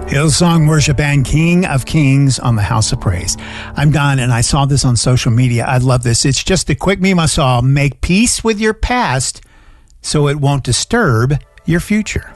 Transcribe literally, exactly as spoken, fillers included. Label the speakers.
Speaker 1: Hillsong Worship and King of Kings on the House of Praise. I'm Don, and I saw this on social media. I love this. It's just a quick meme I saw. Make peace with your past so it won't disturb your future.